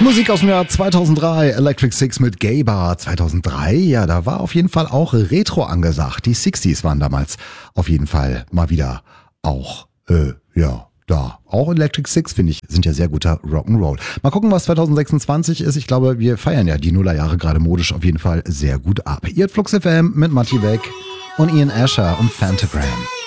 Musik aus dem Jahr 2003, Electric Six mit Gay Bar 2003. Ja, da war auf jeden Fall auch Retro angesagt. Die 60s waren damals auf jeden Fall mal wieder auch, da. Auch Electric Six, finde ich, sind ja sehr guter Rock'n'Roll. Mal gucken, was 2026 ist. Ich glaube, wir feiern ja die Nullerjahre gerade modisch auf jeden Fall sehr gut ab. Ihr habt Flux FM mit Matti Beck und Ian Asher und Phantogram.